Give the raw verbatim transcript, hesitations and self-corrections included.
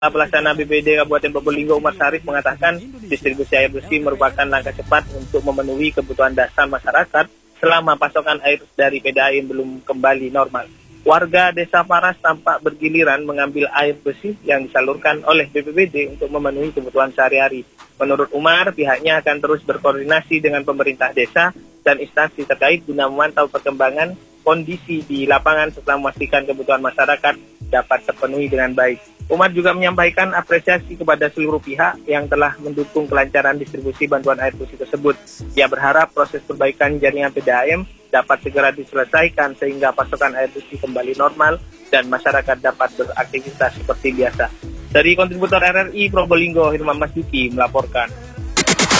Pelaksana B P D Kabupaten Probolinggo Umar Sarif mengatakan distribusi air bersih merupakan langkah cepat untuk memenuhi kebutuhan dasar masyarakat selama pasokan air dari P D A M belum kembali normal. Warga Desa Paras tampak bergiliran mengambil air bersih yang disalurkan oleh B P B D untuk memenuhi kebutuhan sehari-hari. Menurut Umar, pihaknya akan terus berkoordinasi dengan pemerintah desa dan instansi terkait guna memantau perkembangan kondisi di lapangan setelah memastikan kebutuhan masyarakat dapat terpenuhi dengan baik. Umar juga menyampaikan apresiasi kepada seluruh pihak yang telah mendukung kelancaran distribusi bantuan air bersih tersebut. Dia berharap proses perbaikan jaringan P D A M dapat segera diselesaikan sehingga pasokan air bersih kembali normal dan masyarakat dapat beraktivitas seperti biasa. Dari kontributor R R I Probolinggo, Hirman Mas Duki melaporkan.